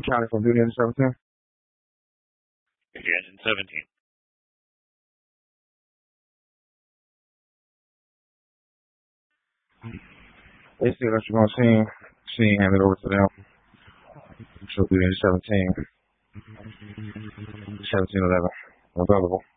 County from duty engine 17. Engine 17. They see that you're going to see hand it over to them. So duty engine 17. 1711. Available.